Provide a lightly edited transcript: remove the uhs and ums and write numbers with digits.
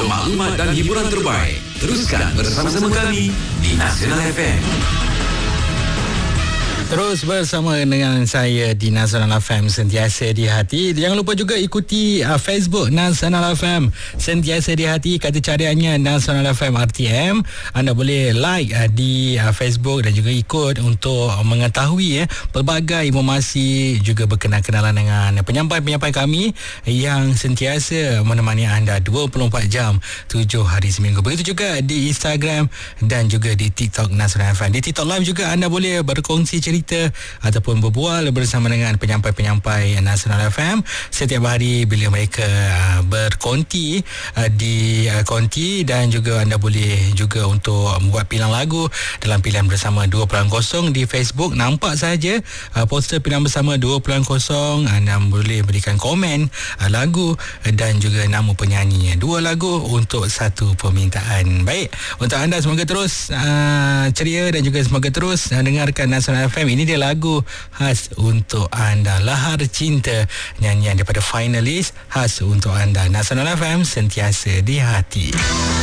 maklumat dan hiburan terbaik. Teruskan bersama-sama kami di Nasional FM. Terus bersama dengan saya di Nasional FM, sentiasa di hati. Jangan lupa juga ikuti Facebook Nasional FM, sentiasa di hati. Kata cariannya Nasional FM RTM. Anda boleh like di Facebook dan juga ikut untuk mengetahui pelbagai informasi, juga berkenalan dengan penyampai-penyampai kami yang sentiasa menemani anda 24 jam 7 hari seminggu. Begitu juga di Instagram dan juga di TikTok Nasional FM. Di TikTok Live juga anda boleh berkongsi cerita ataupun berbual bersama dengan penyampai-penyampai Nasional FM setiap hari bila mereka berkonti di konti, dan juga anda boleh juga untuk membuat pilihan lagu dalam pilihan bersama 2.0 di Facebook. Nampak saja poster pilihan bersama 2.0, anda boleh berikan komen lagu dan juga nama penyanyi. 2 lagu untuk 1 permintaan. Baik, untuk anda semoga terus ceria dan juga semoga terus dengarkan Nasional FM. Ini dia lagu khas untuk anda, Lahar Cinta, nyanyian daripada finalis khas untuk anda. Nasional FM, sentiasa di hati.